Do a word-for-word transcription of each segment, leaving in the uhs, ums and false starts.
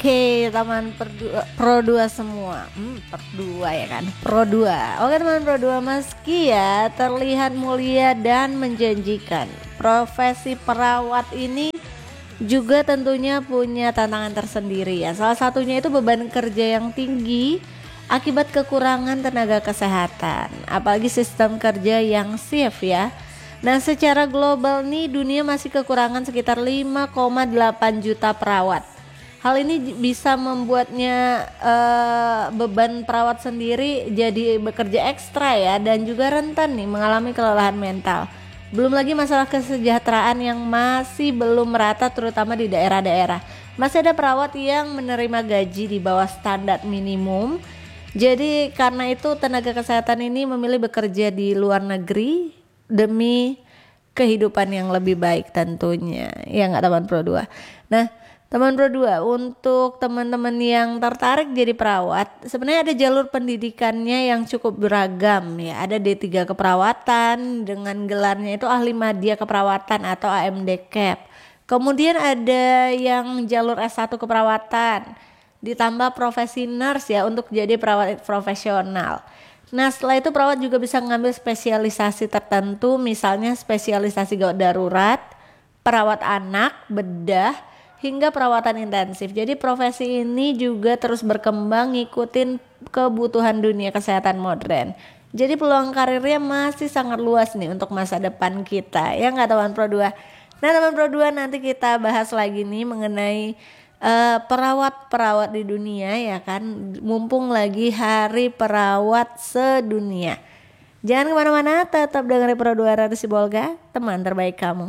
Oke, teman perdua, pro dua semua. Hmm, perdua ya kan? Pro dua. Oke, teman pro dua, meski ya terlihat mulia dan menjanjikan, profesi perawat ini juga tentunya punya tantangan tersendiri ya. Salah satunya itu beban kerja yang tinggi akibat kekurangan tenaga kesehatan, apalagi sistem kerja yang shift ya. Nah, secara global nih dunia masih kekurangan sekitar lima koma delapan juta perawat. Hal ini bisa membuatnya uh, beban perawat sendiri jadi bekerja ekstra ya, dan juga rentan nih mengalami kelelahan mental. Belum lagi masalah kesejahteraan yang masih belum merata terutama di daerah-daerah. Masih ada perawat yang menerima gaji di bawah standar minimum. Jadi karena itu tenaga kesehatan ini memilih bekerja di luar negeri demi kehidupan yang lebih baik tentunya. Ya nggak teman pro dua. Nah, teman pro dua, untuk teman-teman yang tertarik jadi perawat, sebenarnya ada jalur pendidikannya yang cukup beragam ya. Ada D tiga keperawatan dengan gelarnya itu ahli madya keperawatan atau A M D Cap. Kemudian ada yang jalur S satu keperawatan, ditambah profesi nurse ya untuk jadi perawat profesional. Nah, setelah itu perawat juga bisa mengambil spesialisasi tertentu, misalnya spesialisasi gawat darurat, perawat anak, bedah, hingga perawatan intensif. Jadi profesi ini juga terus berkembang ngikutin kebutuhan dunia kesehatan modern. Jadi peluang karirnya masih sangat luas nih untuk masa depan kita. Ya nggak teman pro dua? Nah, teman pro dua, nanti kita bahas lagi nih mengenai uh, perawat-perawat di dunia ya kan. Mumpung lagi Hari Perawat Sedunia. Jangan kemana-mana, tetap dengerin Pro dua Radio Sibolga, teman terbaik kamu.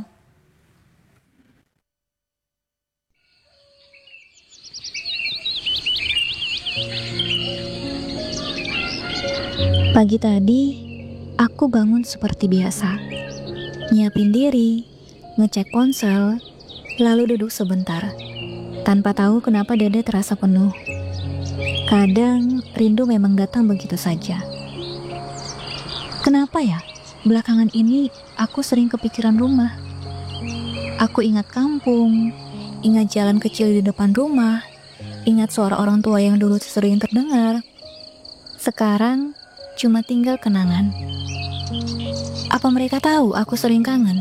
Pagi tadi, aku bangun seperti biasa. Nyiapin diri, ngecek ponsel, lalu duduk sebentar. Tanpa tahu kenapa dada terasa penuh. Kadang, rindu memang datang begitu saja. Kenapa ya? Belakangan ini, aku sering kepikiran rumah. Aku ingat kampung, ingat jalan kecil di depan rumah, ingat suara orang tua yang dulu sering terdengar. Sekarang, cuma tinggal kenangan. Apa mereka tahu aku sering kangen?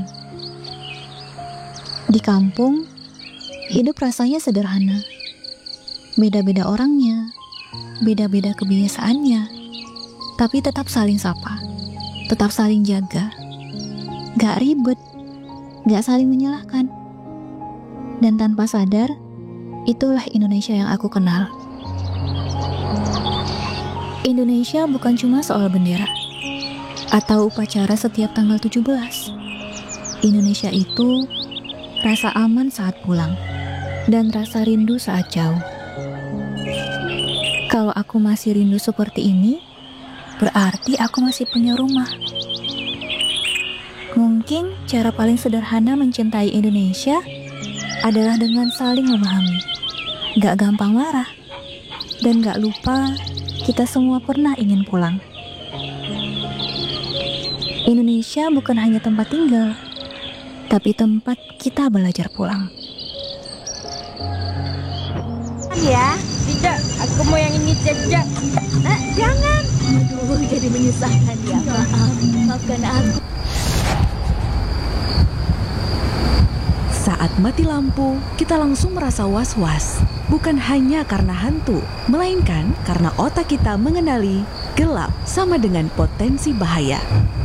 Di kampung, hidup rasanya sederhana. Beda-beda orangnya, beda-beda kebiasaannya, tapi tetap saling sapa, tetap saling jaga. Gak ribet, gak saling menyalahkan. Dan tanpa sadar, itulah Indonesia yang aku kenal. Indonesia bukan cuma soal bendera atau upacara setiap tanggal tujuh belas. Indonesia itu rasa aman saat pulang dan rasa rindu saat jauh. Kalau aku masih rindu seperti ini, berarti aku masih punya rumah. Mungkin cara paling sederhana mencintai Indonesia adalah dengan saling memahami, gak gampang marah, dan gak lupa kita semua pernah ingin pulang. Indonesia bukan hanya tempat tinggal, tapi tempat kita belajar pulang. Ya, tidak, aku mau yang ini saja. Nah, jangan. Aduh, jadi menyusahkan ya. Maaf, maafkan aku. Saat mati lampu, kita langsung merasa was-was. Bukan hanya karena hantu, melainkan karena otak kita mengenali gelap sama dengan potensi bahaya.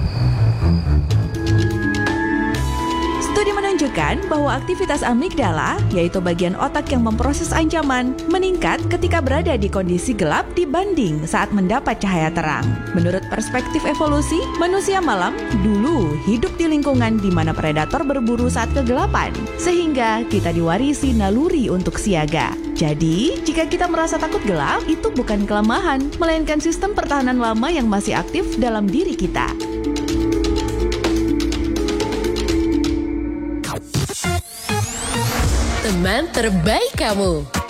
Studi menunjukkan bahwa aktivitas amigdala, yaitu bagian otak yang memproses ancaman, meningkat ketika berada di kondisi gelap dibanding saat mendapat cahaya terang. Menurut perspektif evolusi, manusia malam dulu hidup di lingkungan di mana predator berburu saat kegelapan, sehingga kita diwarisi naluri untuk siaga. Jadi, jika kita merasa takut gelap, itu bukan kelemahan, melainkan sistem pertahanan lama yang masih aktif dalam diri kita. Teman terbaik kamu.